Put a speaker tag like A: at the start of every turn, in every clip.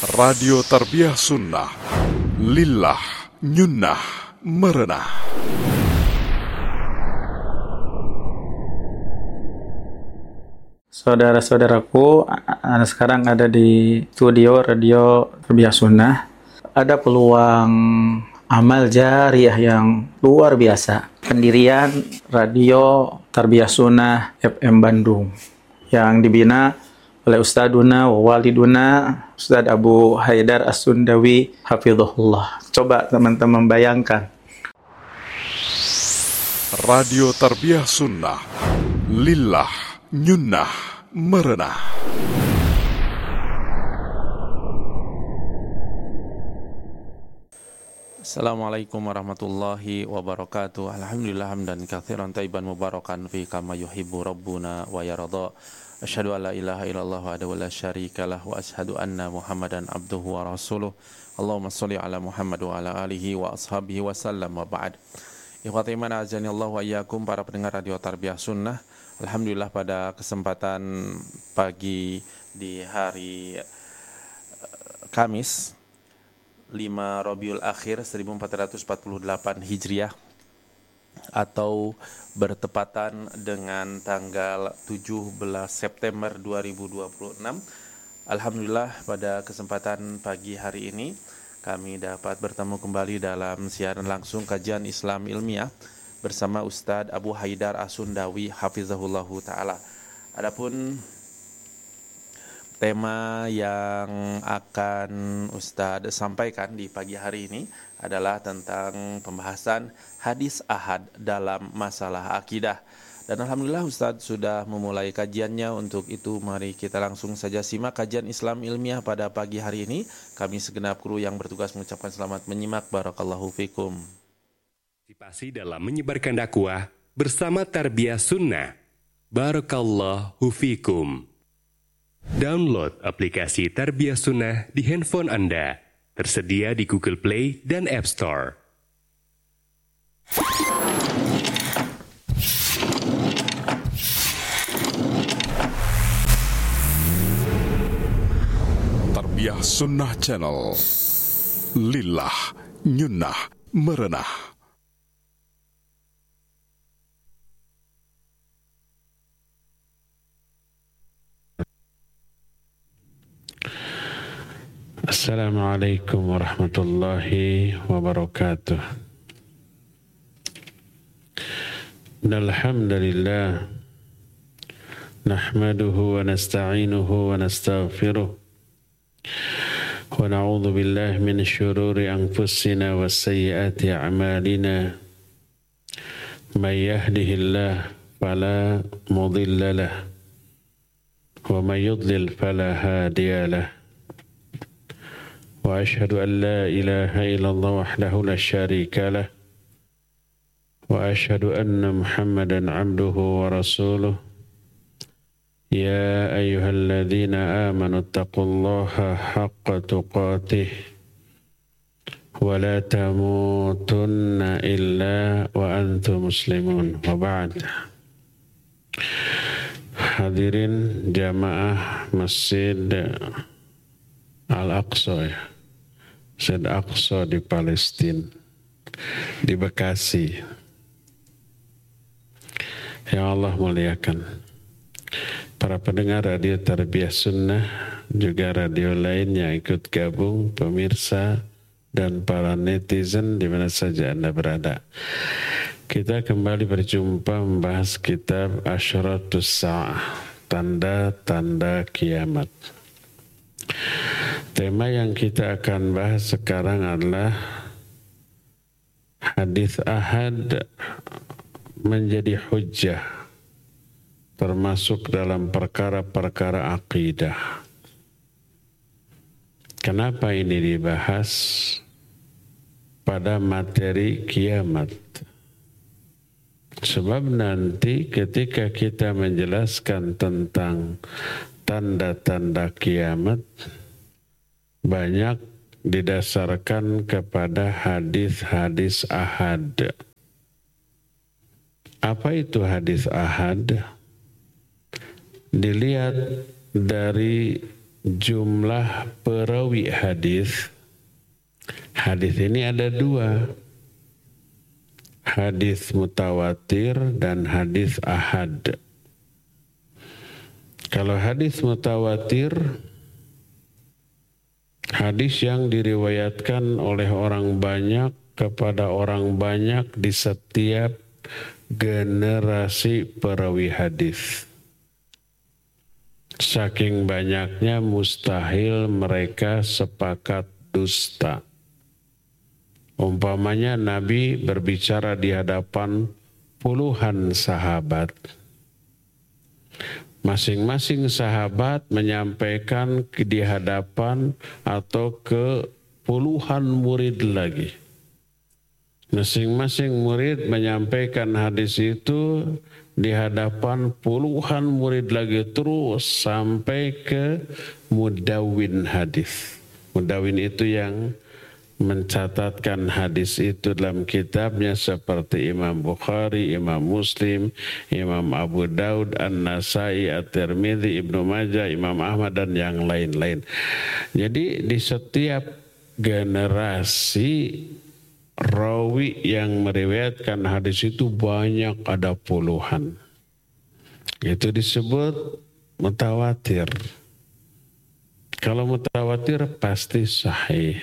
A: Radio Tarbiyah Sunnah, Lillah, Nyunnah, Merenah.
B: Saudara-saudaraku, Anda sekarang ada di studio Radio Tarbiyah Sunnah. Ada peluang amal jariah yang luar biasa. Pendirian Radio Tarbiyah Sunnah FM Bandung yang dibina oleh Ustaduna wa Waliduna Ustadz Abu Haidar As-Sundawi Hafizahullah. Coba teman-teman bayangkan.
A: Radio Tarbiyah Sunnah, Lillah, Nyunnah, Merenah.
C: Assalamualaikum warahmatullahi wabarakatuh. Alhamdulillah hamdan katsiran thayyiban mubarakan fi kama yuhibbu rabbuna wa yarda. Asyhadu an la ilaha illallah wahdahu la syarikalah wa asyhadu anna Muhammadan abduhu wa rasuluh. Allahumma shalli ala Muhammad wa ala alihi wa ashabihi wa sallam wa ba'd. Ikhwati iman azani Allah wa iyyakum, para pendengar Radio Tarbiyah Sunnah. Alhamdulillah pada kesempatan pagi di hari Kamis 5 Rabiul Akhir 1448 Hijriah atau bertepatan dengan tanggal 17 September 2026. Alhamdulillah pada kesempatan pagi hari ini kami dapat bertemu kembali dalam siaran langsung kajian Islam ilmiah bersama Ustadz Abu Haidar As-Sundawi Hafizahullahu Ta'ala. Adapun tema yang akan Ustadz sampaikan di pagi hari ini adalah tentang pembahasan hadis ahad dalam masalah akidah. Dan Alhamdulillah Ustadz sudah memulai kajiannya. Untuk itu mari kita langsung saja simak kajian Islam ilmiah pada pagi hari ini. Kami segenap kru yang bertugas mengucapkan selamat menyimak. Barakallahu fikum.
D: Partisipasi dalam menyebarkan dakwah bersama Tarbiyah Sunnah. Barakallahu fikum. Download aplikasi Tarbiyah Sunnah di handphone Anda. Tersedia di Google Play dan App Store.
A: Tarbiyah Sunnah Channel, Lillah, Nyunnah, Merenah.
E: Assalamualaikum warahmatullahi wabarakatuh. Alhamdulillah nahmaduhu wa nasta'inuhu wa nastaghfiruh wa na'udzu billahi min syururi anfusina wa sayyiati a'malina. May yahdihillahu fala mudilla lahu wa may yudlil fala hadiya lahu. وأشهد أن لا إله إلا الله وحده لا شريك له وأشهد أن محمدا عبده ورسوله يا أيها الذين آمنوا اتقوا الله حق تقاته ولا تموتن إلا وأنتم مسلمون وبعد. Hadirin jamaah Masjid Al-Aqsa, Masjid Aqsa di Palestina, di Bekasi, yang Allah muliakan. Para pendengar Radio Tarbiyah Sunnah, juga radio lain yang ikut gabung, pemirsa dan para netizen di mana saja Anda berada. Kita kembali berjumpa membahas kitab Asyratus Sa'ah, tanda-tanda kiamat. Tema yang kita akan bahas sekarang adalah hadis ahad menjadi hujjah termasuk dalam perkara-perkara akidah. Kenapa ini dibahas pada materi kiamat? Sebab nanti ketika kita menjelaskan tentang tanda-tanda kiamat, banyak didasarkan kepada hadis-hadis ahad. Apa itu hadis ahad? Dilihat dari jumlah perawi hadis. Hadis ini ada dua, hadis mutawatir dan hadis ahad. Kalau hadis mutawatir, hadis yang diriwayatkan oleh orang banyak kepada orang banyak di setiap generasi perawi hadis. Saking banyaknya mustahil mereka sepakat dusta. Umpamanya Nabi berbicara di hadapan puluhan sahabat. Masing-masing sahabat menyampaikan di hadapan atau ke puluhan murid lagi. Masing-masing murid menyampaikan hadis itu di hadapan puluhan murid lagi terus sampai ke mudawwin hadis. Mudawwin itu yang mencatatkan hadis itu dalam kitabnya seperti Imam Bukhari, Imam Muslim, Imam Abu Daud, An-Nasai, At-Tirmidzi, Ibnu Majah, Imam Ahmad dan yang lain-lain. Jadi di setiap generasi rawi yang meriwayatkan hadis itu banyak, ada puluhan. Itu disebut mutawatir. Kalau mutawatir pasti sahih.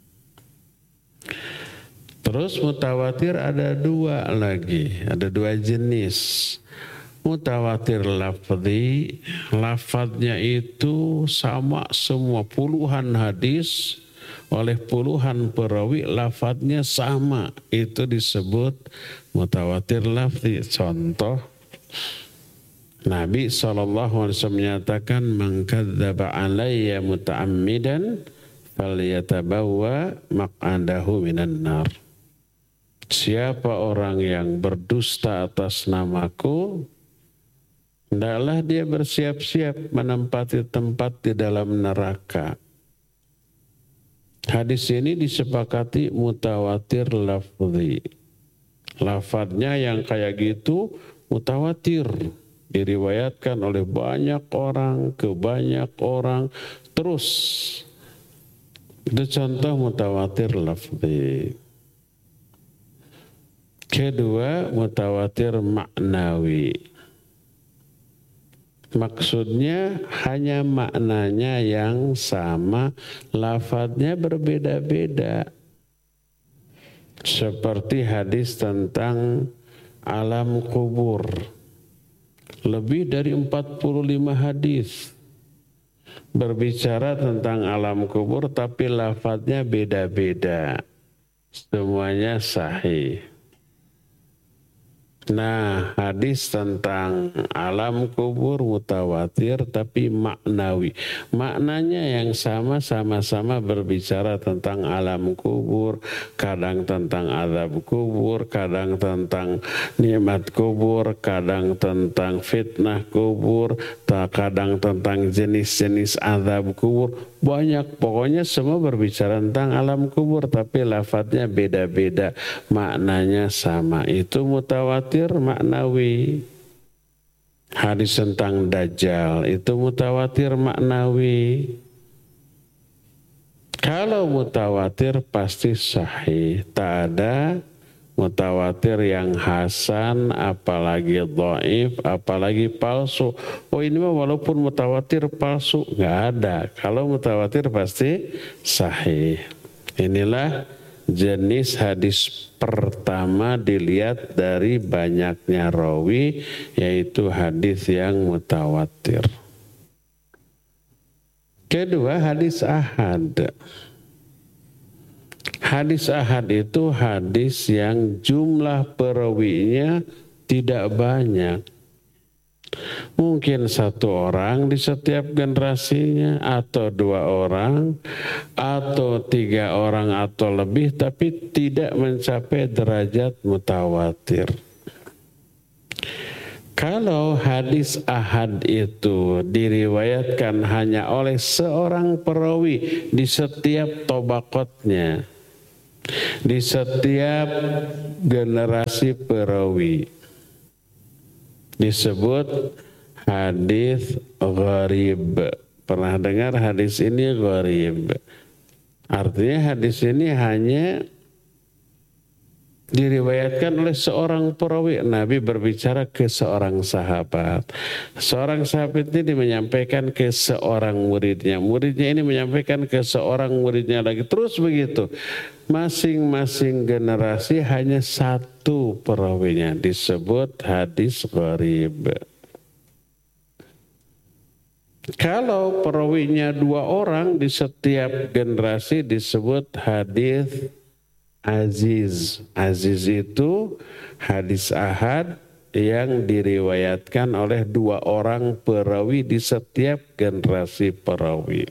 E: Terus mutawatir ada dua lagi, ada dua jenis. Mutawatir lafzi, lafadznya itu sama semua, puluhan hadis oleh puluhan perawi lafadznya sama, itu disebut mutawatir lafzi. Contoh, Nabi SAW menyatakan, man kadzdzaba alayya muta'ammidan falyatabawwa maq'adahu minan nar. Siapa orang yang berdusta atas namaku, hendaklah dia bersiap-siap menempati tempat di dalam neraka. Hadis ini disepakati mutawatir lafzi. Lafadznya yang kayak gitu mutawatir, diriwayatkan oleh banyak orang ke banyak orang terus. Itu contoh mutawatir lafzi. Kedua, mutawatir maknawi. Maksudnya hanya maknanya yang sama, lafadznya berbeda-beda. Seperti hadis tentang alam kubur. Lebih dari 45 hadis berbicara tentang alam kubur, tapi lafadznya beda-beda. Semuanya sahih. Nah, hadis tentang alam kubur mutawatir tapi maknawi. Maknanya yang sama-sama berbicara tentang alam kubur, kadang tentang azab kubur, kadang tentang nikmat kubur, kadang tentang fitnah kubur, kadang tentang jenis-jenis azab kubur. Banyak, pokoknya semua berbicara tentang alam kubur tapi lafadznya beda-beda, maknanya sama. Itu mutawatir maknawi. Hadis tentang Dajjal itu mutawatir maknawi. Kalau mutawatir pasti sahih, tak ada mutawatir yang hasan, apalagi dhaif, apalagi palsu. Oh ini mah walaupun mutawatir palsu, nggak ada. Kalau mutawatir pasti sahih. Inilah jenis hadis pertama dilihat dari banyaknya rawi, yaitu hadis yang mutawatir. Kedua, hadis ahad. Hadis ahad itu hadis yang jumlah perawinya tidak banyak. Mungkin satu orang di setiap generasinya, atau dua orang, atau tiga orang, atau lebih, tapi tidak mencapai derajat mutawatir. Kalau hadis ahad itu diriwayatkan hanya oleh seorang perawi di setiap tobaqotnya, di setiap generasi perawi, disebut hadis gharib. pernah dengar hadis ini gharib. Artinya hadis ini hanya diriwayatkan oleh seorang perawi. Nabi berbicara ke seorang sahabat. Seorang sahabat ini menyampaikan ke seorang muridnya. Muridnya ini menyampaikan ke seorang muridnya lagi. Terus begitu. Masing-masing generasi hanya satu perawinya. Disebut hadis gharib. Kalau perawinya 2 orang di setiap generasi disebut hadis aziz. Aziz itu hadis ahad yang diriwayatkan oleh 2 orang perawi di setiap generasi perawi.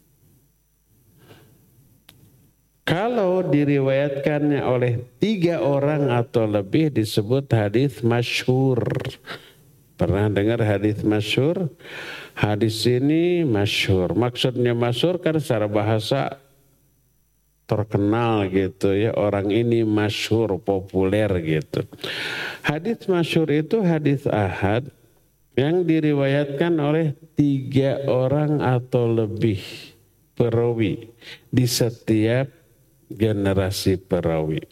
E: Kalau diriwayatkannya oleh 3 orang atau lebih disebut hadis masyhur. Pernah dengar hadis masyhur? Hadis ini masyhur. Maksudnya masyhur kan secara bahasa terkenal gitu ya, orang ini masyhur, populer gitu. Hadis masyhur itu hadis ahad yang diriwayatkan oleh 3 orang atau lebih perawi di setiap generasi perawi.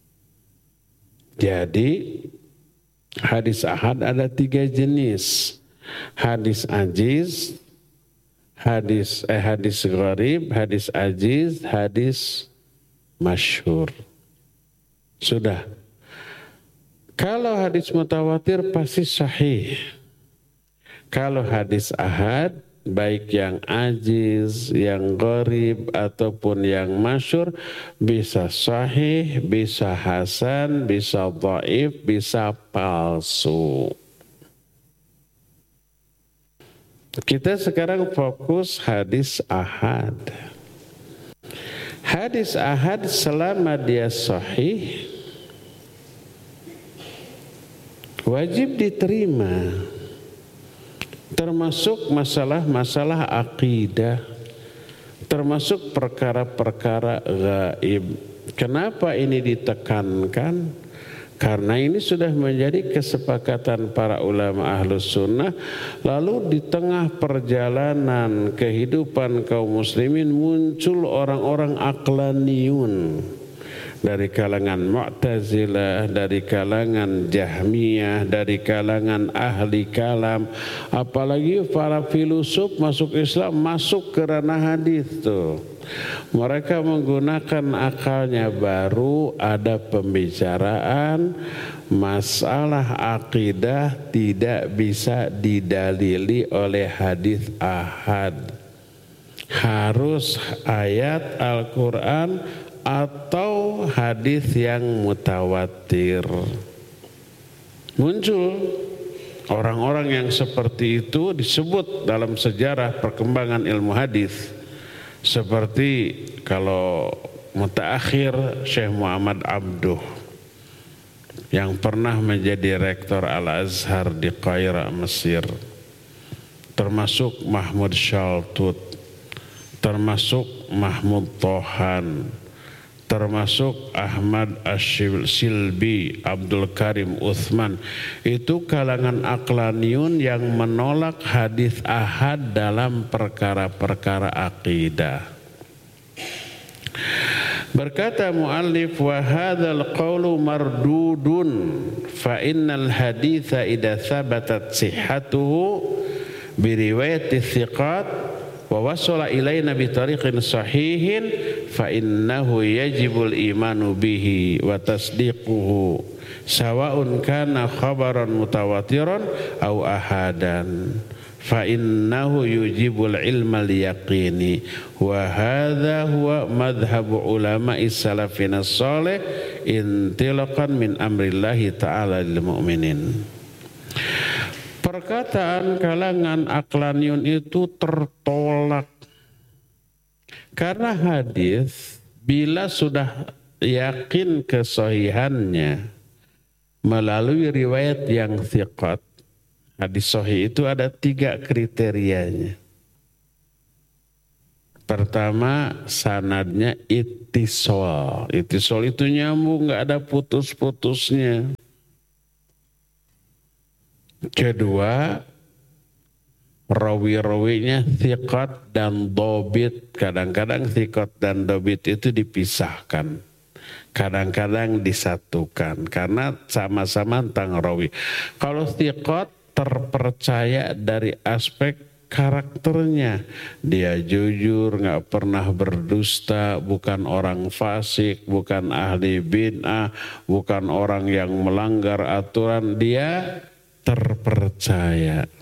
E: Jadi hadis ahad ada 3 jenis. Hadis aziz, hadis gharib, hadis aziz, hadis masyhur. Sudah. Kalau hadis mutawatir pasti sahih. Kalau hadis ahad, baik yang aziz, yang gharib ataupun yang masyhur, bisa sahih, bisa hasan, bisa dhaif, bisa palsu. Kita sekarang fokus hadis ahad. Hadis ahad selama dia sahih wajib diterima, termasuk masalah-masalah akidah, termasuk perkara-perkara gaib. Kenapa ini ditekankan? Karena ini sudah menjadi kesepakatan para ulama ahlus sunnah. Lalu di tengah perjalanan kehidupan kaum muslimin muncul orang-orang aqlaniyun. Dari kalangan Mu'tazilah, dari kalangan Jahmiyah, dari kalangan ahli kalam. Apalagi para filosof masuk Islam, masuk ke ranah hadis tuh. Mereka menggunakan akalnya, baru ada pembicaraan masalah akidah tidak bisa didalili oleh hadis ahad. Harus ayat Al-Quran atau hadis yang mutawatir. Muncul orang-orang yang seperti itu disebut dalam sejarah perkembangan ilmu hadis. Seperti kalau mutaakhir Syekh Muhammad Abduh yang pernah menjadi rektor Al-Azhar di Qaira, Mesir, termasuk Mahmud Shaltut, termasuk Mahmud Tohan, termasuk Ahmad Ash-Silbi, Abdul Karim Uthman. Itu kalangan aqlaniyun yang menolak hadis ahad dalam perkara-perkara akidah. Berkata muallif, wa hadzal qawlu mardudun fa innal haditha idza thabatat sihhatuhu bi riwayati thiqat wa wasala ilaina bi tariqin sahihin fa innahu yajibul imanu bihi wa tasdiquhu sawa'un kana khabaran mutawatiran aw ahadan fa innahu yujibul ilmal yaqini wa hadha huwa madhhabu ulama'i salafina salih intilaqan min amrillahi ta'ala lil mu'minin. Perkataan kalangan aqlaniyun itu tertolak karena hadis bila sudah yakin kesahihannya melalui riwayat yang thiqat. Hadis sahih itu ada 3 kriterianya. Pertama, sanadnya ittisal. Ittisal itu nyambung, nggak ada putus-putusnya. Kedua, rawi-rawinya thiqat dan dobit. Kadang-kadang thiqat dan dobit itu dipisahkan, kadang-kadang disatukan karena sama-sama tentang rawi. Kalau thiqat terpercaya dari aspek karakternya, dia jujur, nggak pernah berdusta, bukan orang fasik, bukan ahli bid'ah, bukan orang yang melanggar aturan, dia terpercaya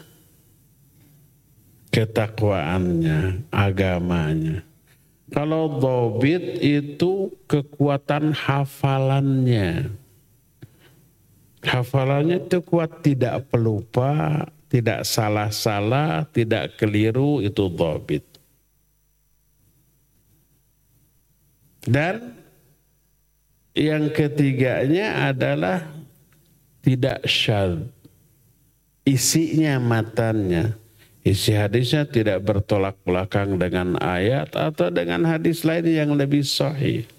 E: ketakwaannya, agamanya. Kalau dhobit itu kekuatan hafalannya. Hafalannya itu kuat, tidak pelupa, tidak salah-salah, tidak keliru, itu dhobit. Dan yang ketiganya adalah tidak syadz. Isinya, matanya, isi hadisnya tidak bertolak belakang dengan ayat atau dengan hadis lain yang lebih sahih.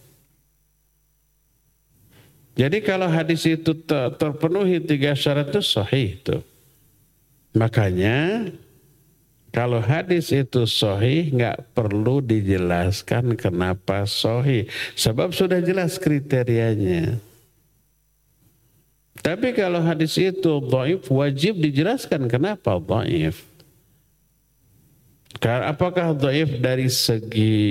E: Jadi kalau hadis itu terpenuhi 3 syarat itu sahih itu. Makanya kalau hadis itu sahih nggak perlu dijelaskan kenapa sahih, sebab sudah jelas kriterianya. Tapi kalau hadis itu dhaif, wajib dijelaskan kenapa dhaif. Apakah dhaif dari segi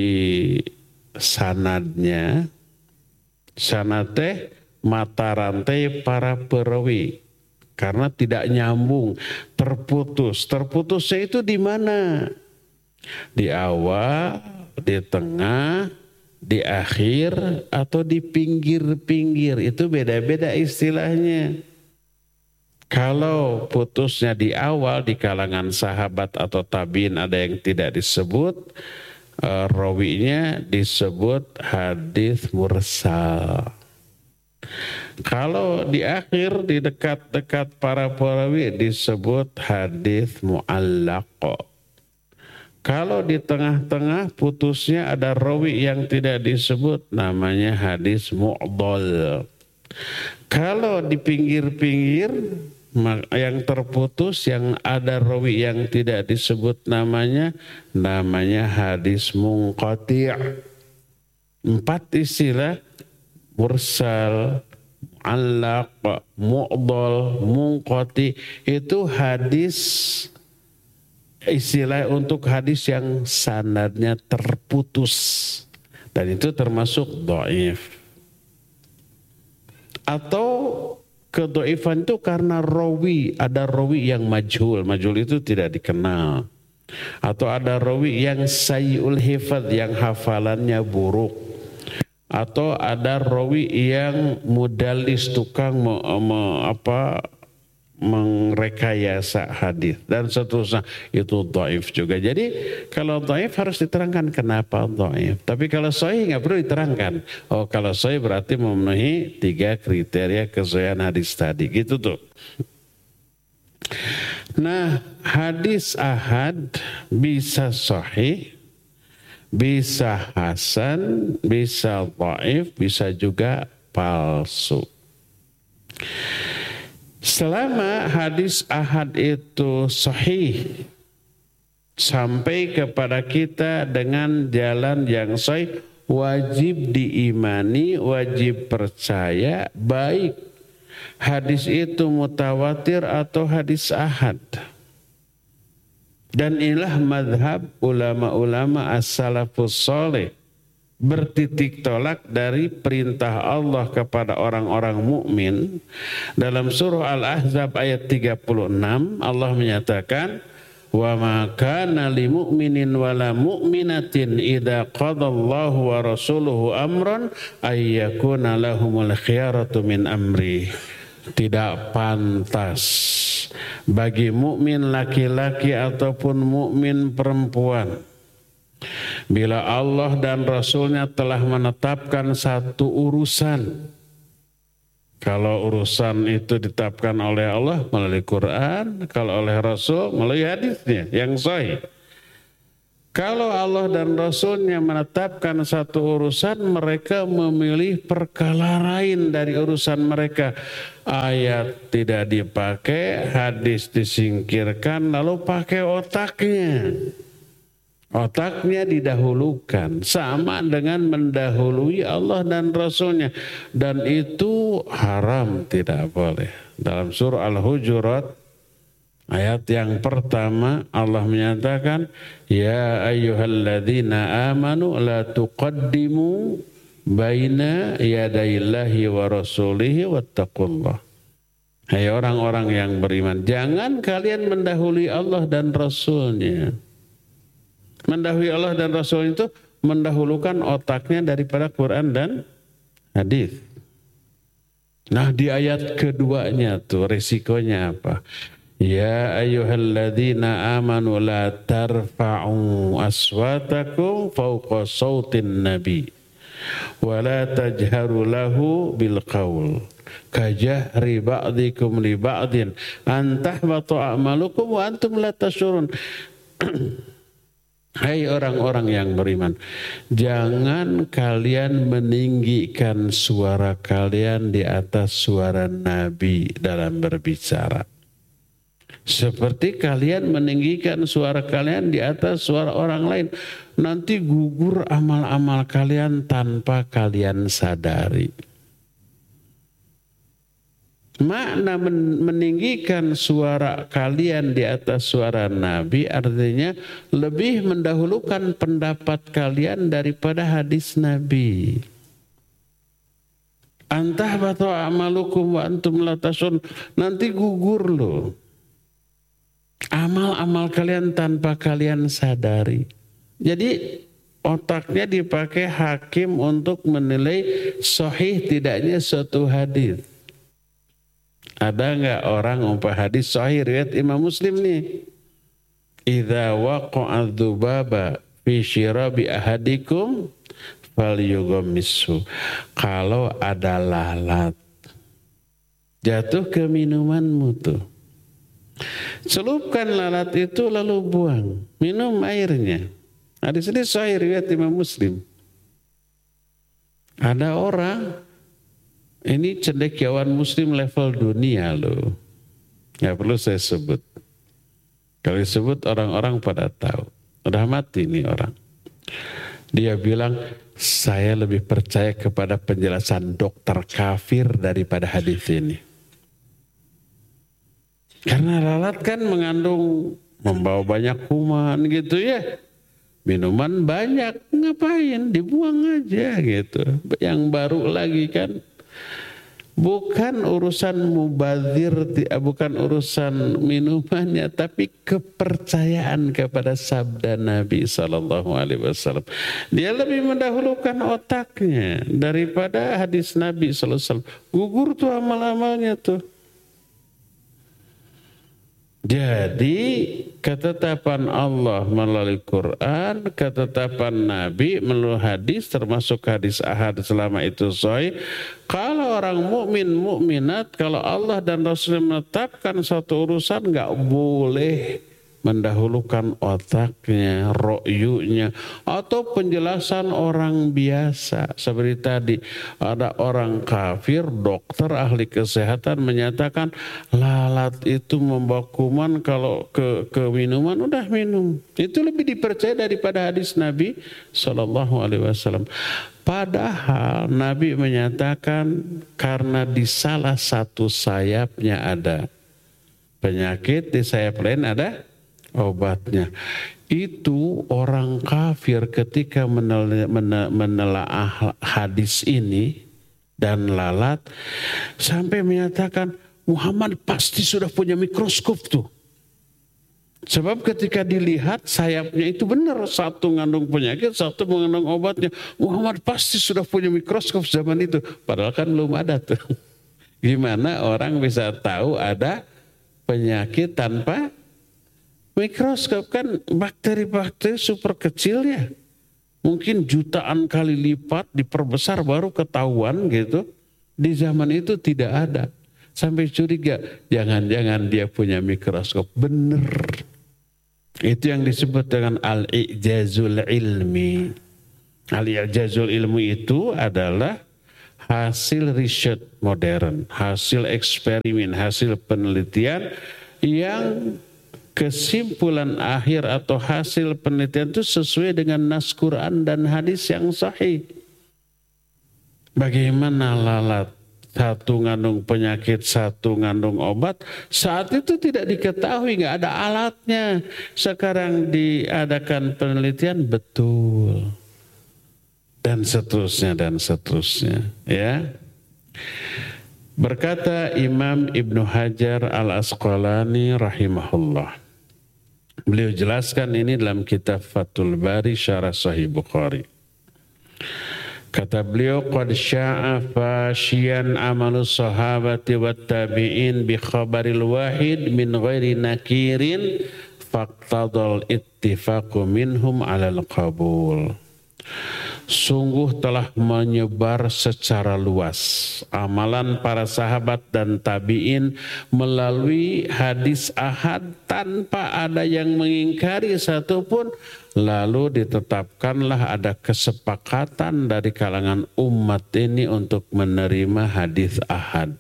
E: sanadnya? Sanad teh mata rantai para perawi. Karena tidak nyambung, terputus. Terputusnya itu di mana? Di awal, di tengah, di akhir, atau di pinggir-pinggir. Itu beda-beda istilahnya. Kalau putusnya di awal, di kalangan sahabat atau tabiin ada yang tidak disebut, rawinya disebut hadis mursal. Kalau di akhir, di dekat-dekat para perawi disebut hadis mu'allaq. Kalau di tengah-tengah putusnya ada rawi yang tidak disebut, namanya hadis mu'dhal. Kalau di pinggir-pinggir yang terputus, yang ada rawi yang tidak disebut namanya hadis munqati'. 4 istilah: mursal, mu'allaq, mu'dhal, munqati, itu hadis, istilah untuk hadis yang sanadnya terputus, dan itu termasuk dhaif. Atau kedhaifan itu karena rawi, ada rawi yang majhul itu tidak dikenal. Atau ada rawi yang sayyi'ul hifadz, yang hafalannya buruk. Atau ada rawi yang mudallis, tukang mengrekayasa hadis dan seterusnya, itu dhaif juga. Jadi kalau dhaif harus diterangkan kenapa dhaif. Tapi kalau sahih nggak perlu diterangkan. Oh, kalau sahih berarti memenuhi 3 kriteria kesahihan hadis tadi, gitu tuh. Nah, hadis ahad bisa sahih, bisa hasan, bisa dhaif, bisa juga palsu. Selama hadis ahad itu sahih sampai kepada kita dengan jalan yang sahih, wajib diimani, wajib percaya, baik hadis itu mutawatir atau hadis ahad. Dan inilah madhab ulama-ulama as-salafus saleh, bertitik tolak dari perintah Allah kepada orang-orang mukmin. Dalam surah Al-Ahzab ayat 36 Allah menyatakan, wa ma kana lil mu'minin wala mu'minatin idza qadallahu wa rasuluhu amran ay yakuna lahumul khiyaratu min amri. Tidak pantas bagi mukmin laki-laki ataupun mukmin perempuan, bila Allah dan Rasulnya telah menetapkan satu urusan. Kalau urusan itu ditetapkan oleh Allah melalui Quran, kalau oleh Rasul melalui hadisnya yang sahih. Kalau Allah dan Rasulnya menetapkan satu urusan, mereka memilih perkara lain dari urusan mereka. Ayat tidak dipakai, hadis disingkirkan, lalu pakai otaknya. Otaknya didahulukan, sama dengan mendahului Allah dan Rasulnya. Dan itu haram, tidak boleh. Dalam surah Al-Hujurat, ayat yang pertama Allah menyatakan, ya ayyuhalladzina amanu la tuqaddimu baina yadayillahi wa rasulihi wattaqullah. Hai orang-orang yang beriman, jangan kalian mendahului Allah dan Rasulnya. Mendahului Allah dan Rasul itu mendahulukan otaknya daripada Quran dan hadis. Nah, di ayat keduanya tuh resikonya apa? Ya ayyuhalladzina amanu la tarfa'u aswatakum fawqa sautin nabi wa la tajharu lahu bil qaul kajahri ba'dikum li ba'din an tahbatu a'malukum wa antum la tashurun. Hai orang-orang yang beriman, jangan kalian meninggikan suara kalian di atas suara Nabi dalam berbicara. Seperti kalian meninggikan suara kalian di atas suara orang lain. Nanti gugur amal-amal kalian tanpa kalian sadari. Makna meninggikan suara kalian di atas suara Nabi artinya lebih mendahulukan pendapat kalian daripada hadis Nabi. Antah batu amalukum wa antum la tashun, nanti gugur loh amal-amal kalian tanpa kalian sadari. Jadi otaknya dipakai hakim untuk menilai sahih tidaknya suatu hadis. Ada enggak orang umpah hadis sahih riwayat Imam Muslim nih? Idza waqa'a dzubaba fi syirabi ahadikum falyughammisu. Kalau ada lalat jatuh ke minumanmu tuh, celupkan lalat itu lalu buang, minum airnya. Hadis ini sahih riwayat Imam Muslim. Ada orang, ini cendekiawan Muslim level dunia loh. Nggak perlu saya sebut. Kalau disebut orang-orang pada tahu. Udah mati nih orang. Dia bilang, saya lebih percaya kepada penjelasan dokter kafir daripada hadis ini. Karena lalat kan mengandung, membawa banyak kuman gitu ya. Minuman banyak, ngapain? Dibuang aja gitu. Yang baru lagi kan. Bukan urusan mubadzir, bukan urusan minumannya, tapi kepercayaan kepada sabda Nabi SAW. Dia lebih mendahulukan otaknya daripada hadis Nabi SAW. Gugur tuh amal-amalnya tuh. Jadi ketetapan Allah melalui Quran, ketetapan Nabi melalui hadis, termasuk hadis ahad selama itu sahih. Kalau orang mukmin mukminat, kalau Allah dan Rasul menetapkan satu urusan, nggak boleh mendahulukan otaknya, ro'yunya, atau penjelasan orang biasa. Seperti tadi, ada orang kafir, dokter, ahli kesehatan menyatakan lalat itu membawa kuman, kalau ke minuman, udah minum. Itu lebih dipercaya daripada hadis Nabi SAW. Padahal Nabi menyatakan karena di salah satu sayapnya ada penyakit, di sayap lain ada obatnya. Itu orang kafir ketika menelaah hadis ini dan lalat sampai menyatakan Muhammad pasti sudah punya mikroskop tuh. Sebab ketika dilihat sayapnya itu benar, satu mengandung penyakit, satu mengandung obatnya. Muhammad pasti sudah punya mikroskop zaman itu. Padahal kan belum ada tuh. Gimana orang bisa tahu ada penyakit tanpa mikroskop? Kan bakteri-bakteri super kecil ya. Mungkin jutaan kali lipat diperbesar baru ketahuan gitu. Di zaman itu tidak ada. Sampai curiga, jangan-jangan dia punya mikroskop. Bener. Itu yang disebut dengan al-i'jazul ilmi. Al-i'jazul ilmi itu adalah hasil riset modern, hasil eksperimen, hasil penelitian yang kesimpulan akhir atau hasil penelitian itu sesuai dengan nas Quran dan hadis yang sahih. Bagaimana lalat satu ngandung penyakit, satu ngandung obat, saat itu tidak diketahui, nggak ada alatnya. Sekarang diadakan penelitian, betul. Dan seterusnya, ya. Berkata Imam Ibnu Hajar Al-Asqalani rahimahullah. Beliau jelaskan ini dalam kitab Fathul Bari Syarah Sahih Bukhari. Kata beliau, qad sya'a fashiyan amalu sahabati wat tabi'in bi khabaril wahid min ghairi nakirin faqtadal ittifaqu minhum 'alal qabul. Sungguh telah menyebar secara luas amalan para sahabat dan tabi'in melalui hadis ahad tanpa ada yang mengingkari satupun. Lalu ditetapkanlah ada kesepakatan dari kalangan umat ini untuk menerima hadis ahad.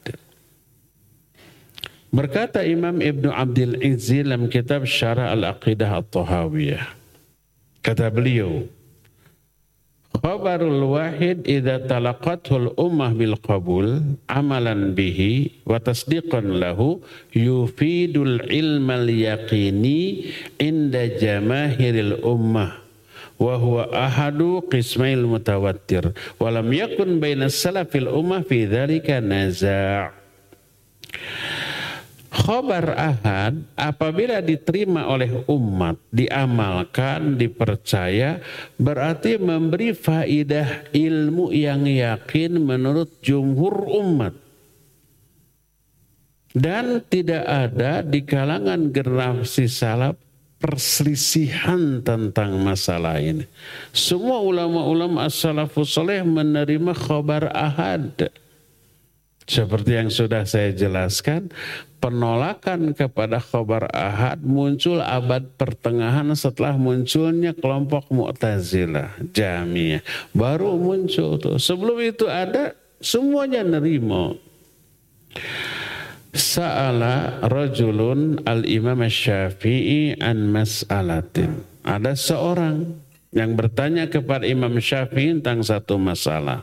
E: Berkata Imam Ibnu Abdul Izzi dalam kitab Syarah Al-Aqidah At-Tahawiyah. Kata beliau, khabarul wahid idza talaqathul ummah bil qabul amalan bihi wa tasdiqan lahu yufidul ilmal yaqini inda jamaahiril ummah wa huwa ahadu qismail mutawattir wa lam yakun bainas salafil ummah fi dzalika naza'. Khabar ahad apabila diterima oleh umat, diamalkan, dipercaya, berarti memberi faidah ilmu yang yakin menurut jumhur umat. Dan tidak ada di kalangan generasi salaf perselisihan tentang masalah ini. Semua ulama-ulama as-salafus saleh menerima khabar ahad. Seperti yang sudah saya jelaskan, penolakan kepada khabar ahad muncul abad pertengahan setelah munculnya kelompok Mu'tazilah, Jahmiyah. Baru muncul tuh. Sebelum itu ada, semuanya nerima. Sa'ala rajulun al-imam Syafi'i an mas'alatin. Ada seorang yang bertanya kepada Imam Syafi'i tentang satu masalah.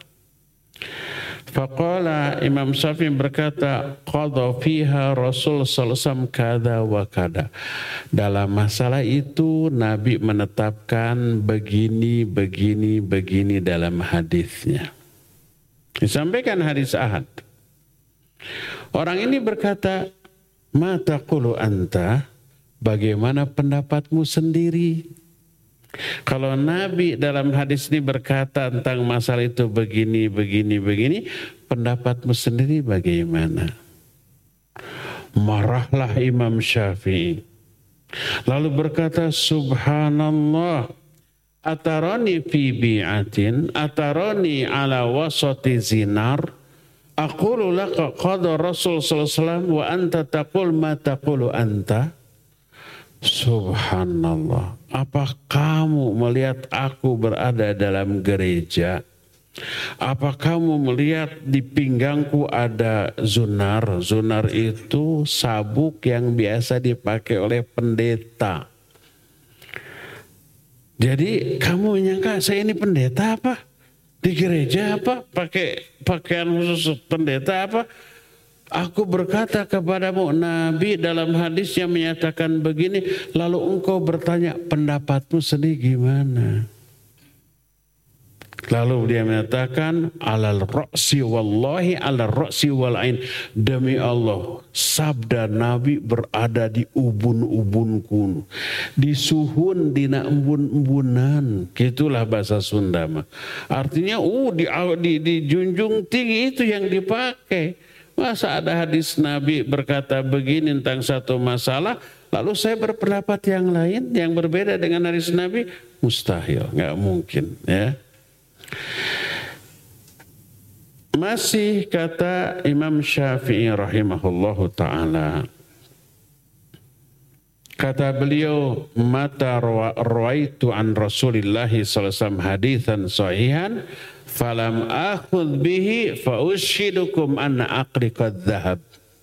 E: Faqala Imam Syafi'i berkata, qadha fiha Rasul sallallahu alaihi wasallam kada wa kada. Dalam masalah itu Nabi menetapkan begini dalam hadisnya. Disampaikan hadis ahad. Orang ini berkata, ma taqulu anta? Bagaimana pendapatmu sendiri? Kalau Nabi dalam hadis ini berkata tentang masalah itu begini, pendapatmu sendiri bagaimana? Marahlah Imam Syafi'i. Lalu berkata, subhanallah, atarani fi bi'atin, atarani ala wasati zinar, aqulu laka qadha Rasul sallallahu alaihi wasallam wa anta taqul ma taqulu anta. Subhanallah, apa kamu melihat aku berada dalam gereja? Apa kamu melihat di pinggangku ada zunar? Zunar itu sabuk yang biasa dipakai oleh pendeta. Jadi kamu menyangka saya ini pendeta apa? Di gereja apa? Pakai pakaian khusus pendeta apa? Aku berkata kepadamu, Nabi dalam hadisnya menyatakan begini, lalu engkau bertanya pendapatmu sendiri gimana? Lalu dia mengatakan, alal ra'si wallahi alal ra'si wal ain. Demi Allah, sabda Nabi berada di ubun-ubunku, di suhun, di embun-embunan. Gitulah bahasa Sunda mah. Artinya, dijunjung tinggi itu yang dipakai. Masa ada hadis Nabi berkata begini tentang satu masalah, lalu saya berpendapat yang lain yang berbeda dengan hadis Nabi? Mustahil, nggak mungkin, ya. Masih kata Imam Syafi'i rahimahullahu ta'ala, Kata beliau, mata rawaitu an Rasulillah sallallahu alaihi wasallam haditsan sahihan falam akhudh bihi fa ushidukum anna aqli qad dhahab.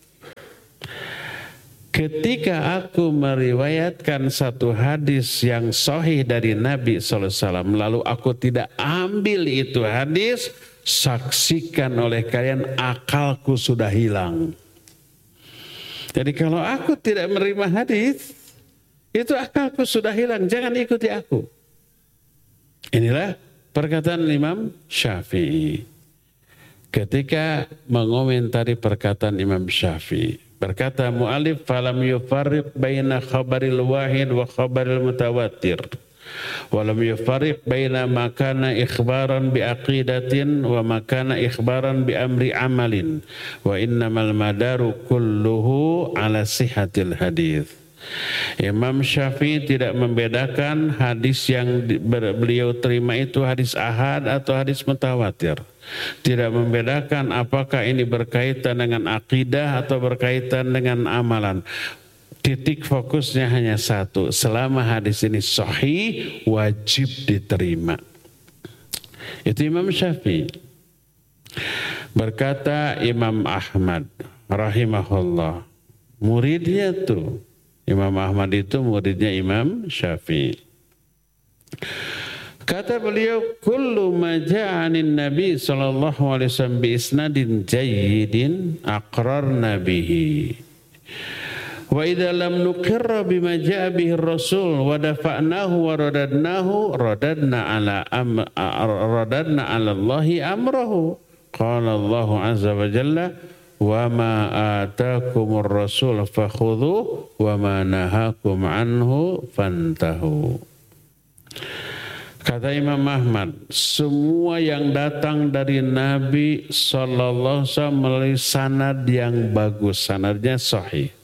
E: Ketika aku meriwayatkan satu hadis yang sahih dari Nabi SAW, lalu aku tidak ambil itu hadis, saksikan oleh kalian akalku sudah hilang. Jadi kalau aku tidak menerima hadis, itu akalku sudah hilang, jangan ikuti aku. Inilah perkataan Imam Syafi'i ketika mengomentari perkataan Imam Syafi'i. Berkata mu'alif, falam yufarriq baina khabaril wahid wa khabaril mutawatir. Walam yufarriq baina makana ikhbaran bi aqidatin wa makana ikhbaran bi amri amalin. Wa innamal madaru kulluhu ala sihatil hadith. Imam Syafi'i tidak membedakan hadis yang beliau terima itu hadis ahad atau hadis mutawatir. Tidak membedakan apakah ini berkaitan dengan akidah atau berkaitan dengan amalan. Titik fokusnya hanya satu, selama hadis ini sahih wajib diterima. Itu Imam Syafi'i. Berkata Imam Ahmad rahimahullah, muridnya tuh Imam Ahmad itu muridnya Imam Syafi'i. Kata beliau, kullu ma ja'anin Nabi sallallahu alaihi wasallam bi isnadin jayyidin aqrarna bihi. Wa idza lam nuqirra bima ja'a bihi ar-rasul wa dafa'nahu wa radadna ala Allahi amrahu. Qala Allah azza wa jalla, wa ma atakumur rasul fakhudhu wa ma nahakum anhu fantahu. Kata Imam Ahmad, semua yang datang dari Nabi sallallahu alaihi wasallam melalui sanad yang bagus, sanadnya sahih,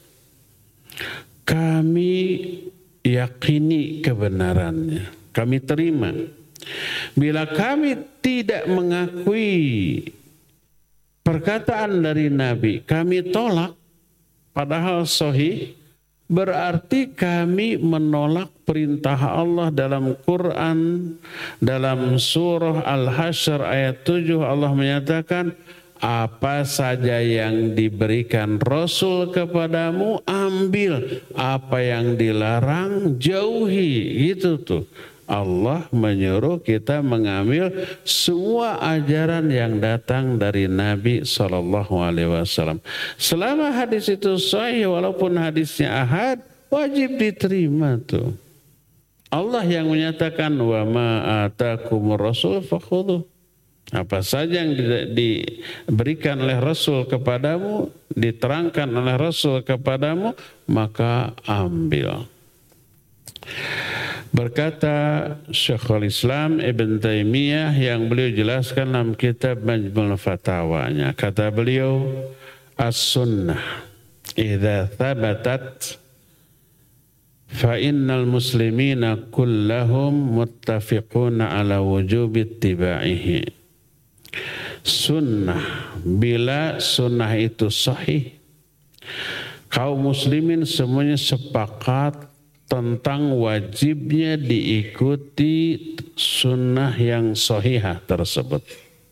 E: kami yakini kebenarannya, kami terima. Bila kami tidak mengakui perkataan dari Nabi, kami tolak padahal sahih, berarti kami menolak perintah Allah dalam Quran. Dalam surah Al-Hasyr ayat 7 Allah menyatakan, apa saja yang diberikan Rasul kepadamu ambil, apa yang dilarang jauhi. Gitu tuh, Allah menyuruh kita mengambil semua ajaran yang datang dari Nabi SAW. Selama hadis itu sahih, walaupun hadisnya ahad, wajib diterima tuh. Allah yang menyatakan, wa ma atakumur rasul fakhudhu. Apa saja yang diberikan oleh Rasul kepadamu, diterangkan oleh Rasul kepadamu, maka ambil. Berkata Syekhul Islam Ibn Taimiyah yang beliau jelaskan dalam kitab Majmu' Fatawanya. Kata beliau, as-sunnah idza thabatat fa innal muslimina kullahum muttafiquna ala wujubi ittiba'ihi. Sunnah, bila sunnah itu sahih, kaum muslimin semuanya sepakat tentang wajibnya diikuti sunnah yang sahihah tersebut.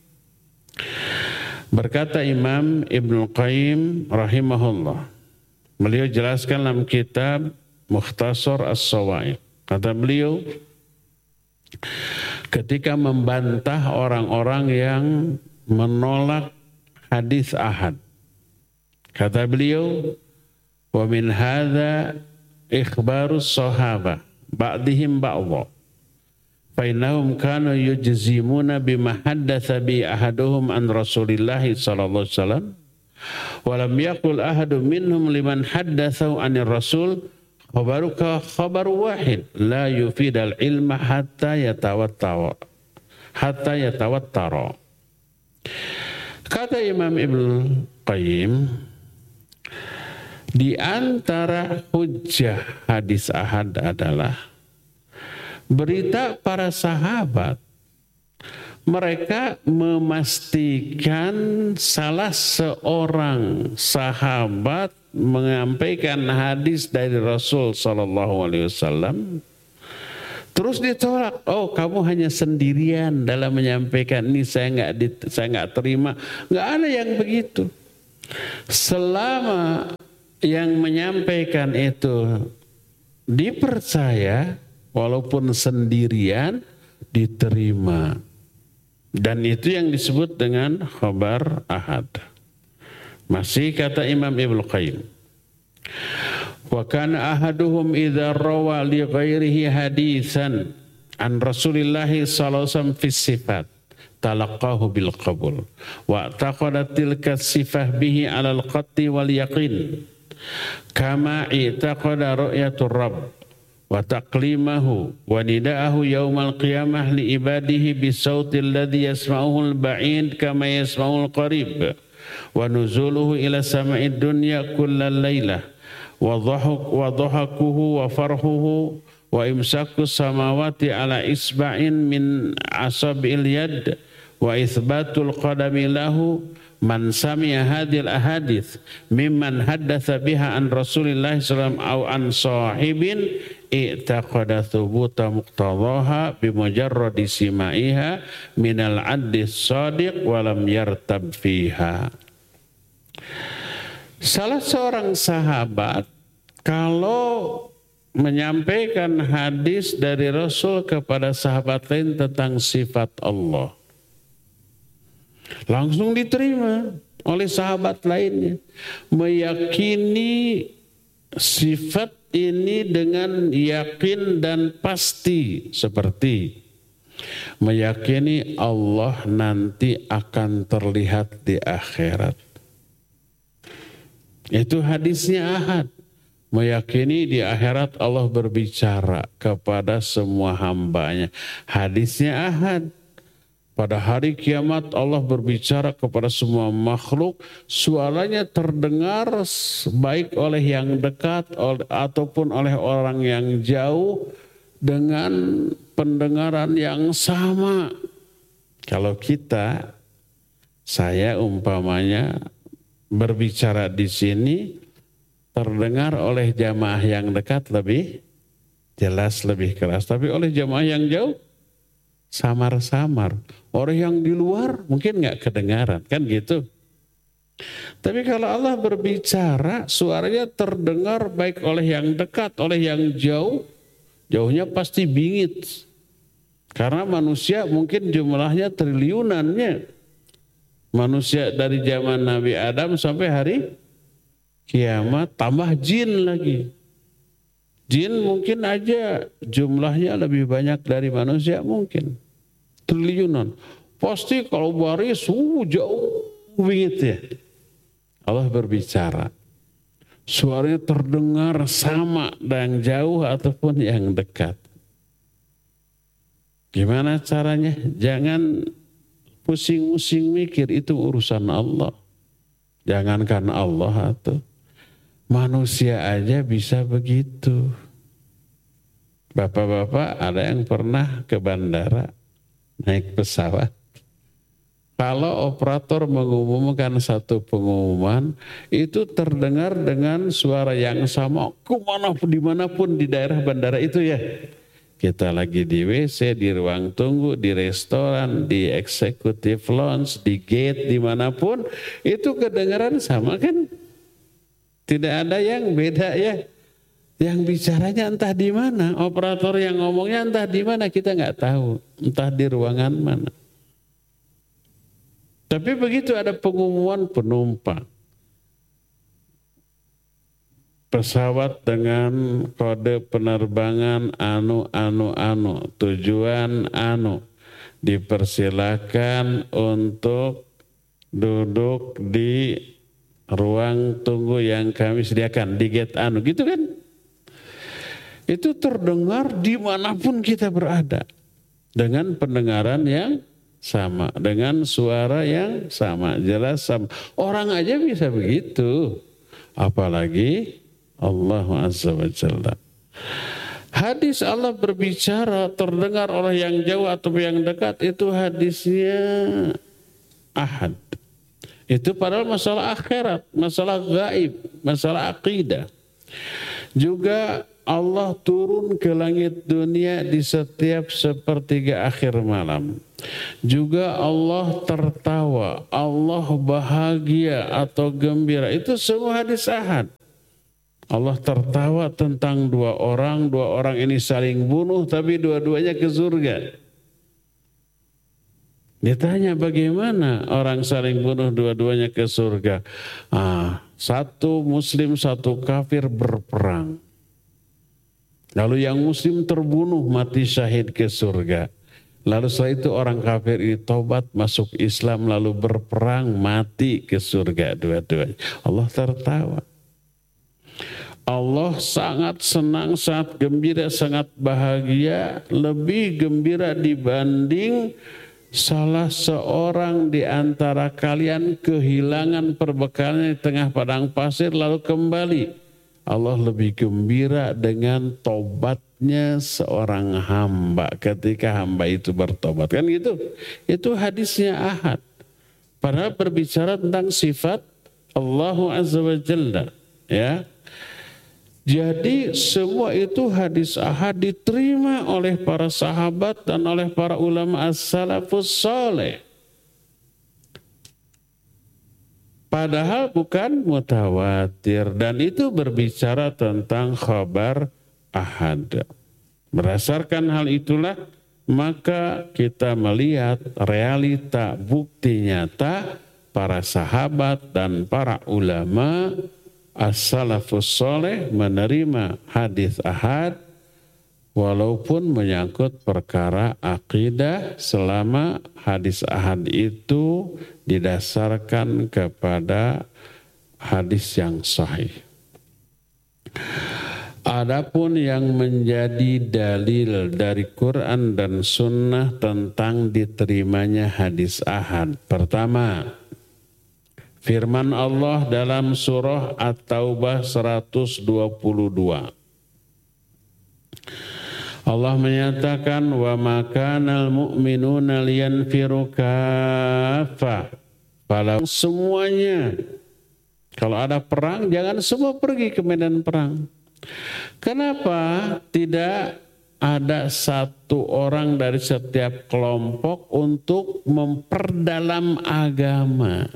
E: Berkata Imam Ibnu Qayyim rahimahullah, beliau jelaskan dalam kitab Mukhtasar As-Sawa'iq. Kata beliau, ketika membantah orang-orang yang menolak hadis ahad, kata beliau, wa min hadza ikhbarus sahabah ba'dihim ba'dha fa innahum kanu yujzimuna bima haddatsa bi ahaduhum an Rasulillah sallallahu alaihi wasallam wa lam yaqul ahadun minhum liman haddatsahu anir rasul khabaruka khabar wahid la yufidal ilma hatta yatawattara. Kata Imam Ibnu Qayyim, di antara hujjah hadis ahad adalah berita para sahabat. Mereka memastikan salah seorang sahabat menyampaikan hadis dari Rasul SAW, terus ditolak. Oh, kamu hanya sendirian dalam menyampaikan ini, saya nggak terima. Nggak ada yang begitu. Selama yang menyampaikan itu dipercaya, walaupun sendirian, diterima. Dan itu yang disebut dengan khabar ahad. Masih kata Imam Ibnu Qayyim, wa kana ahaduhum idza rawa li ghairihi hadisan an Rasulillah sallallahu alaihi wasallam fi sifat talaqahu bil qabul wa taqada tilka sifah bihi ala al qatti wal yaqin kama i'taqada ru'yatur rabb wa taqlimahu wa nida'ahu yaumal qiyamah li ibadihi bisautil ladzi yasma'uhu al-ba'id kama yasma'u al-qarib wa nuzuluhu ila sama'id dunya kullal lailah wa dhahakuhu wa farhuhu wa imsaku samawati ala isba'in min asabil yad wa ithbatul qadami lahu. Man sami'a hadhil ahadits mimman haddatsa biha an Rasulillah sallallahu alaihi wasallam aw an sahibin i'taqada thubuta muqtadaha bi mujarradi simaiha minal addis shadiq wa lam yartab fiha. Salah seorang sahabat kalau menyampaikan hadis dari Rasul kepada sahabat lain tentang sifat Allah, langsung diterima oleh sahabat lainnya. Meyakini sifat ini dengan yakin dan pasti, seperti meyakini Allah nanti akan terlihat di akhirat. Itu hadisnya ahad. Meyakini di akhirat Allah berbicara kepada semua hambanya. Hadisnya ahad. Pada hari kiamat Allah berbicara kepada semua makhluk, suaranya terdengar baik oleh yang dekat ataupun oleh orang yang jauh dengan pendengaran yang sama. Kalau saya umpamanya berbicara di sini, terdengar oleh jamaah yang dekat lebih jelas, lebih keras. Tapi oleh jamaah yang jauh samar-samar. Orang yang di luar mungkin nggak kedengaran, kan gitu. Tapi kalau Allah berbicara, suaranya terdengar baik oleh yang dekat, oleh yang jauh. Jauhnya pasti bingit. Karena manusia mungkin jumlahnya triliunannya. Manusia dari zaman Nabi Adam sampai hari kiamat, tambah jin lagi. Jin mungkin aja jumlahnya lebih banyak dari manusia, mungkin triliunan. Pasti kalau baris jauh bingit ya. Allah berbicara, suaranya terdengar sama yang jauh ataupun yang dekat. Gimana caranya? Jangan pusing-pusing mikir, itu urusan Allah. Jangankan Allah atau manusia aja bisa begitu. Bapak-bapak, ada yang pernah ke bandara naik pesawat? Kalau operator mengumumkan satu pengumuman, itu terdengar dengan suara yang sama dimanapun di daerah bandara itu ya. Kita lagi di WC, di ruang tunggu, di restoran, di executive lounge, di gate, dimanapun, itu kedengaran sama kan? Tidak ada yang beda ya. Yang bicaranya entah di mana, operator yang ngomongnya entah di mana, kita nggak tahu, entah di ruangan mana. Tapi begitu ada pengumuman penumpang, pesawat dengan kode penerbangan tujuan dipersilakan untuk duduk di ruang tunggu yang kami sediakan di gate gitu kan? Itu terdengar dimanapun kita berada dengan pendengaran yang sama, dengan suara yang sama, jelas sama. Orang aja bisa begitu, apalagi Allah Azza wa Jalla. Hadis Allah berbicara terdengar oleh yang jauh atau yang dekat, itu hadisnya ahad. Itu padahal masalah akhirat, masalah gaib, masalah akidah. Juga Allah turun ke langit dunia di setiap sepertiga akhir malam. Juga Allah tertawa, Allah bahagia atau gembira. Itu semua hadis ahad. Allah tertawa tentang dua orang ini saling bunuh tapi dua-duanya ke surga. Ditanya bagaimana orang saling bunuh dua-duanya ke surga. Satu muslim, satu kafir berperang. Lalu yang muslim terbunuh mati syahid ke surga. Lalu setelah itu orang kafir ini taubat masuk Islam lalu berperang mati ke surga dua-duanya. Allah tertawa. Allah sangat senang, sangat gembira, sangat bahagia. Lebih gembira dibanding salah seorang di antara kalian kehilangan perbekalnya di tengah padang pasir lalu kembali. Allah lebih gembira dengan tobatnya seorang hamba ketika hamba itu bertobat. Kan gitu? Itu hadisnya ahad. Padahal berbicara tentang sifat Allah Azza wa Jalla. Ya. Jadi semua itu hadis ahad diterima oleh para sahabat dan oleh para ulama as-salafus saleh. Padahal bukan mutawatir dan itu berbicara tentang khabar ahad. Berdasarkan hal itulah maka kita melihat realita bukti nyata para sahabat dan para ulama as-salafus saleh menerima hadis ahad walaupun menyangkut perkara akidah selama hadis ahad itu didasarkan kepada hadis yang sahih. Adapun yang menjadi dalil dari Quran dan Sunnah tentang diterimanya hadis ahad. Pertama, firman Allah dalam surah At-Taubah 122. Allah menyatakan wa ma kanal mu'minuna liyanfiru kaffah. Kalau semuanya kalau ada perang jangan semua pergi ke medan perang. Kenapa tidak ada satu orang dari setiap kelompok untuk memperdalam agama?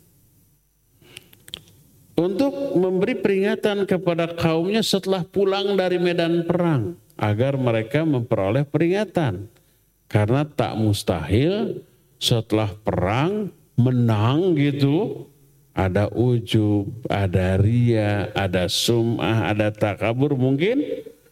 E: Untuk memberi peringatan kepada kaumnya setelah pulang dari medan perang agar mereka memperoleh peringatan. Karena tak mustahil setelah perang menang gitu ada ujub, ada ria, ada sum'ah, ada takabur mungkin.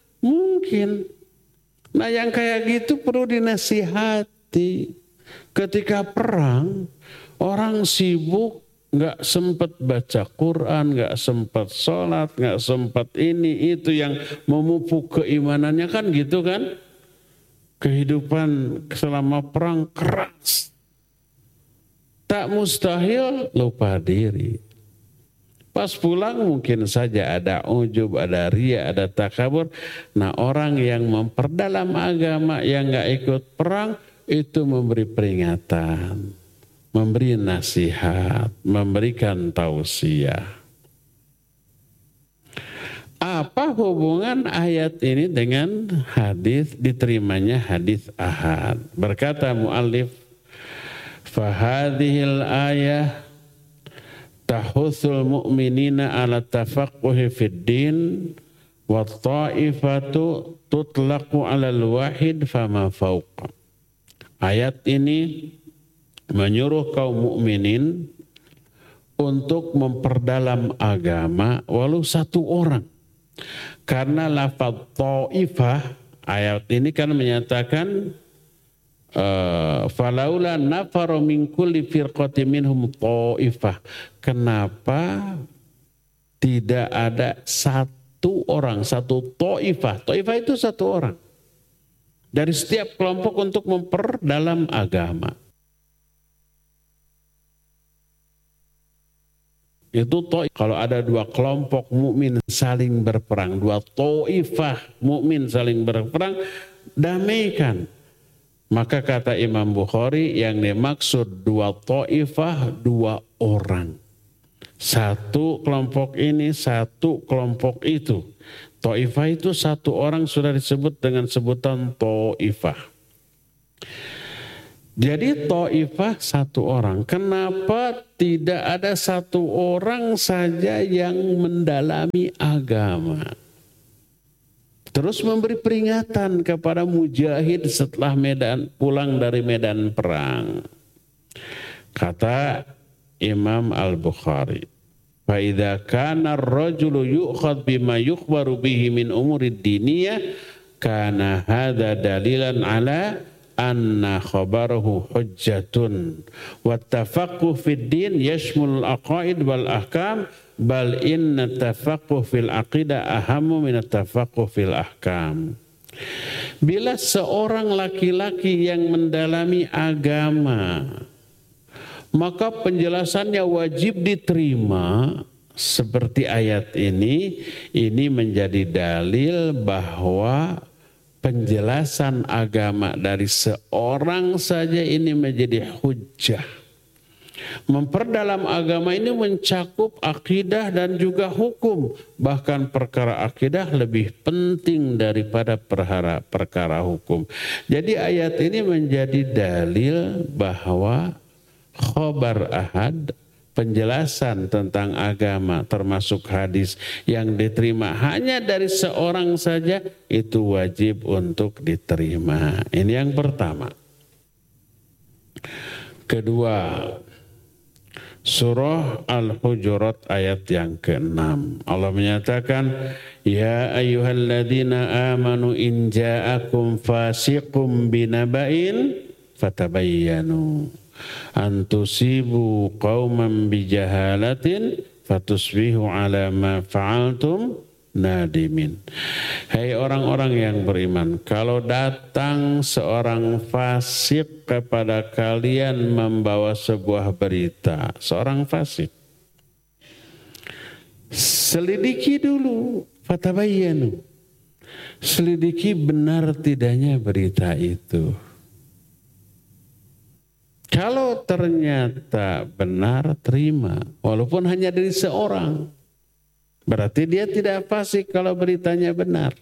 E: Nah yang kayak gitu perlu dinasihati. Ketika perang orang sibuk nggak sempat baca Quran, nggak sempat sholat, nggak sempat ini itu yang memupuk keimanannya kan gitu kan. Kehidupan selama perang keras. Tak mustahil lupa diri. Pas pulang mungkin saja ada ujub, ada ria, ada takabur. Nah orang yang memperdalam agama yang nggak ikut perang itu memberi peringatan. Memberi nasihat, memberikan tausiah. Apa hubungan ayat ini dengan hadis diterimanya hadis ahad? Berkata muallif, fahadhil ayah tahussul mu'minina ala tafaqquhi fid din wa ta'ifatu tutlaqu ala al-wahid fama fawqa. Ayat ini menyuruh kaum mukminin untuk memperdalam agama walau satu orang. Karena lafaz ta'ifah ayat ini kan menyatakan falaula nafaru min kulli firqatin minhum ta'ifah. Kenapa tidak ada satu orang, satu ta'ifah? Ta'ifah itu satu orang dari setiap kelompok untuk memperdalam agama. Itu kalau ada dua kelompok mukmin saling berperang, dua ta'ifah mukmin saling berperang, damaikan. Maka kata Imam Bukhari, yang dimaksud dua ta'ifah, dua orang. Satu kelompok ini, satu kelompok itu. Ta'ifah itu satu orang sudah disebut dengan sebutan ta'ifah. Jadi ta'ifah satu orang. Kenapa tidak ada satu orang saja yang mendalami agama? Terus memberi peringatan kepada mujahid setelah pulang dari medan perang. Kata Imam Al-Bukhari, fa idza kana ar-rajulu yu'khadh bima yukhbaru bihi min umurid diniyah kana hadza dalilan ala anna khabarahu hujjatun wa tafaqquh fid din yashmul al-aqaid wal ahkam bal inna tafaqquh fil aqidah ahammu min tafaqquh fil ahkam. Bila seorang laki-laki yang mendalami agama, maka penjelasannya wajib diterima. Seperti ayat ini menjadi dalil bahwa penjelasan agama dari seorang saja ini menjadi hujjah. Memperdalam agama ini mencakup akidah dan juga hukum. Bahkan perkara akidah lebih penting daripada perkara hukum. Jadi ayat ini menjadi dalil bahwa khobar ahad, penjelasan tentang agama termasuk hadis yang diterima hanya dari seorang saja itu wajib untuk diterima. Ini yang pertama. Kedua, surah Al-Hujurat ayat yang ke-6. Allah menyatakan, ya ayyuhalladzina amanu in ja'akum fasiqum binaba'in fatabayyanu antusibu qauman bijahalatin fatusbihu ala ma fa'altum nadimin. Hai orang-orang yang beriman, kalau datang seorang fasik kepada kalian membawa sebuah berita, seorang fasik, selidiki dulu, fatabayyanu, selidiki benar tidaknya berita itu. Kalau ternyata benar, terima. Walaupun hanya dari seorang. Berarti dia tidak fasik kalau beritanya benar.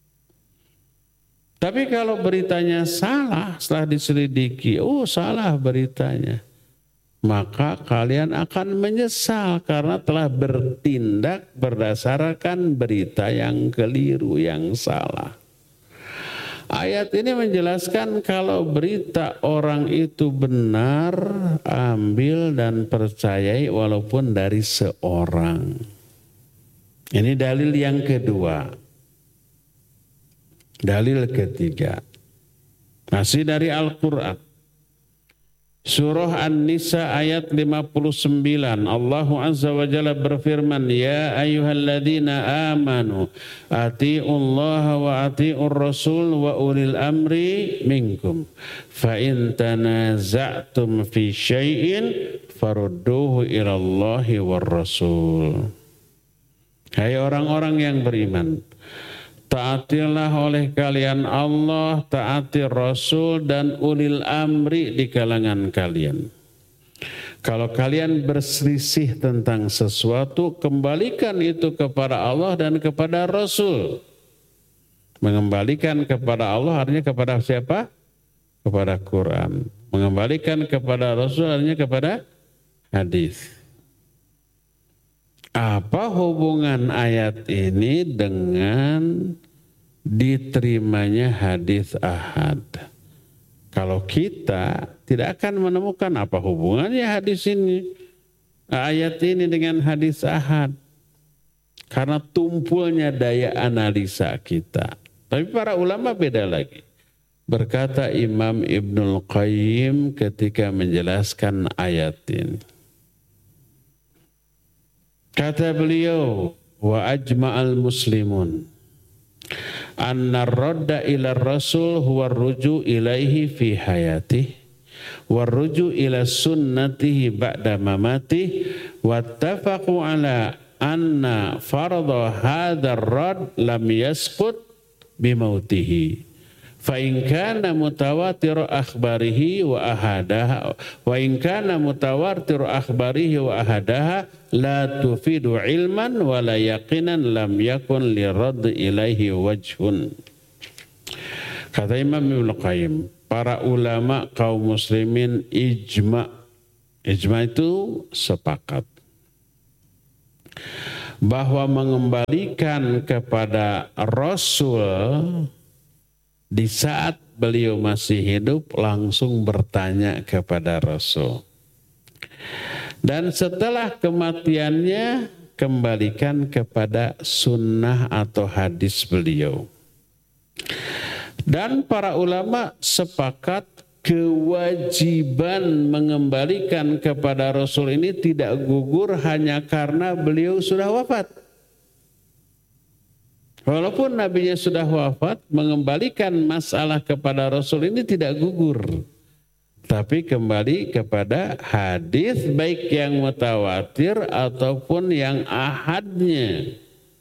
E: Tapi kalau beritanya salah setelah diselidiki, salah beritanya. Maka kalian akan menyesal karena telah bertindak berdasarkan berita yang keliru, yang salah. Ayat ini menjelaskan kalau berita orang itu benar, ambil dan percayai walaupun dari seorang. Ini dalil yang kedua. Dalil ketiga. Masih dari Al-Quran. Surah An-Nisa ayat 59. Allah Azza wa Jalla berfirman, ya ayyuhalladzina amanu ati'ullaha wa ati'ur rasul wa ulil amri minkum fa in tanaza'tum fi syai'in farudduhu ilallahi war rasul. Hai orang-orang yang beriman, taatilah oleh kalian Allah, taati Rasul dan ulil amri di kalangan kalian. Kalau kalian berselisih tentang sesuatu, kembalikan itu kepada Allah dan kepada Rasul. Mengembalikan kepada Allah artinya kepada siapa? Kepada Quran. Mengembalikan kepada Rasul artinya kepada hadis. Apa hubungan ayat ini dengan diterimanya hadis ahad? Kalau kita tidak akan menemukan apa hubungannya hadis ini, ayat ini dengan hadis ahad. Karena tumpulnya daya analisa kita. Tapi para ulama beda lagi. Berkata Imam Ibnul Qayyim ketika menjelaskan ayat ini. Kata beliau, wa ajma'al muslimun anna radda ila rasul huwa ruju ilaihi fi hayatih wa ruju ila sunnatihi ba'da mamatih wa tafaqu ala anna farada hadha rad lam yasqut bimautihi Fa in kana mutawatir akhbarihi wa ahadaha wa in kana mutawatir akhbarihi wa ahadaha la tufidu ilman wa la yaqinan lam yakun liradd ilaihi wajhun. Kata Imam Ibnu Qayyim, para ulama kaum muslimin ijma itu sepakat bahwa mengembalikan kepada Rasul di saat beliau masih hidup langsung bertanya kepada Rasul. Dan setelah kematiannya kembalikan kepada sunnah atau hadis beliau. Dan para ulama sepakat kewajiban mengembalikan kepada Rasul ini tidak gugur hanya karena beliau sudah wafat. Walaupun nabinya sudah wafat, mengembalikan masalah kepada Rasul ini tidak gugur. Tapi kembali kepada hadis baik yang mutawatir ataupun yang ahadnya.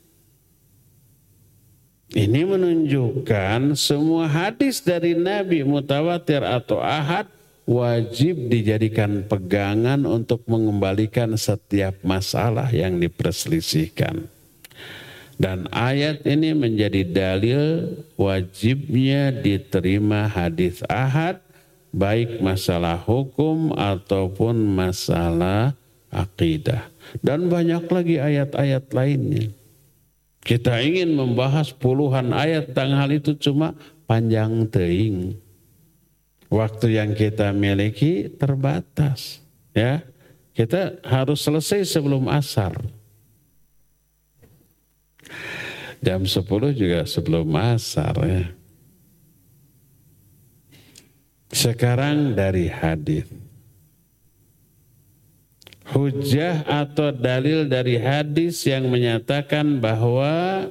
E: Ini menunjukkan semua hadis dari Nabi mutawatir atau ahad wajib dijadikan pegangan untuk mengembalikan setiap masalah yang diperselisihkan. Dan ayat ini menjadi dalil wajibnya diterima hadis ahad baik masalah hukum ataupun masalah akidah. Dan banyak lagi ayat-ayat lainnya. Kita ingin membahas puluhan ayat tentang hal itu cuma panjang teuing. Waktu yang kita miliki terbatas, ya. Kita harus selesai sebelum asar. Jam 10 juga sebelum asar, ya. Sekarang dari hadis. Hujjah atau dalil dari hadis yang menyatakan bahwa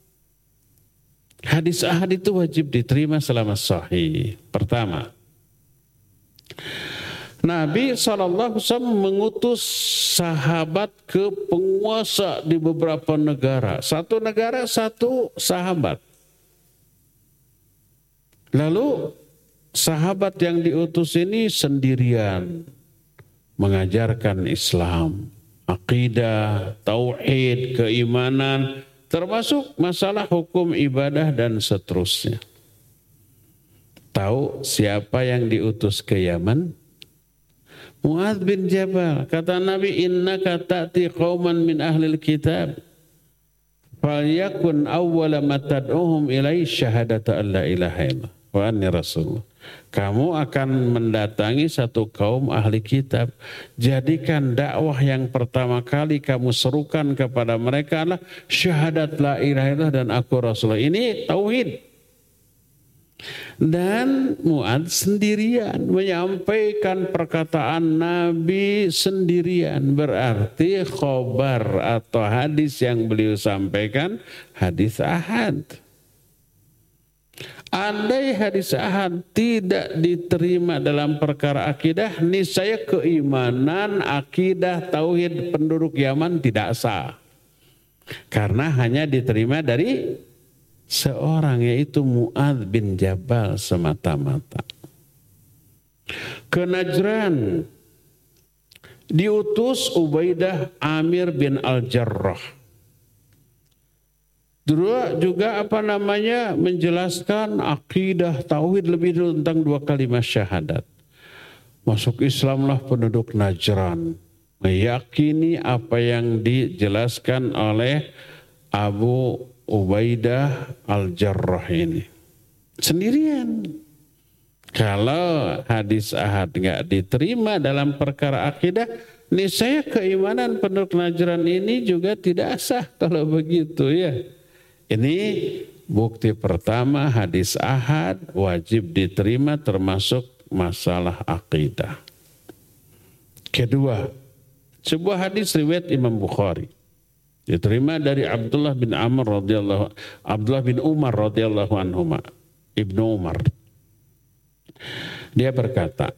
E: hadis ahad itu wajib diterima selama sahih. Pertama, Nabi SAW mengutus sahabat ke penguasa di beberapa negara. Satu negara, satu sahabat. Lalu sahabat yang diutus ini sendirian mengajarkan Islam, akidah, tauhid, keimanan, termasuk masalah hukum ibadah dan seterusnya. Tahu siapa yang diutus ke Yaman? Mu'adz bin Jabal. Kata Nabi, innaka ta'ti qauman min ahlil kitab. Falyakun awwala ma tad'uhum ilaihi syahadata an la ilaha illallah wa anni rasulullah. Kamu akan mendatangi satu kaum ahli kitab. Jadikan dakwah yang pertama kali kamu serukan kepada mereka adalah syahadat la ilaha illallah dan aku rasulullah. Ini tauhid. Dan Mu'adz sendirian menyampaikan perkataan Nabi sendirian. Berarti khobar atau hadis yang beliau sampaikan hadis ahad. Andai hadis ahad tidak diterima dalam perkara akidah, niscaya keimanan, akidah, tauhid penduduk Yaman tidak sah. Karena hanya diterima dari seorang, yaitu Mu'adz bin Jabal semata-mata. Ke Najran diutus Ubaidah Amir bin Al-Jarrah. Juga menjelaskan akidah tauhid lebih dulu tentang dua kalimat syahadat. Masuk Islamlah penduduk Najran, meyakini apa yang dijelaskan oleh Abu Ubaidah Al-Jarrah ini. Sendirian. Kalau hadis ahad enggak diterima dalam perkara akidah, niscaya keimanan penduduk Najran ini juga tidak sah kalau begitu, ya. Ini bukti pertama hadis ahad wajib diterima termasuk masalah akidah. Kedua, sebuah hadis riwayat Imam Bukhari diterima dari Abdullah bin Umar radhiyallahu anhuma, Ibnu Umar. Dia berkata,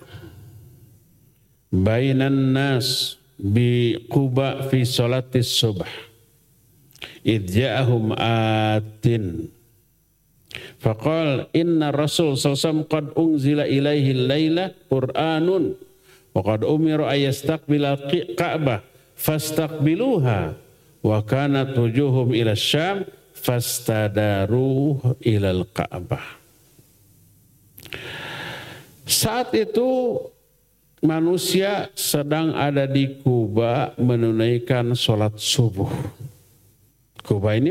E: "Bainan nas bi Quba fi salatis subh. Idh ja'ahum atin Faqal inna Rasul sallallahu qad unzila ilaihi laila Qur'anun wa qad umiru ayastaqbila Ka'bah fastaqbiluha wa kanat wujuhum ila Syam fastadaru ilal Ka'bah. Saat itu manusia sedang ada di Kuba menunaikan sholat subuh. Kuba ini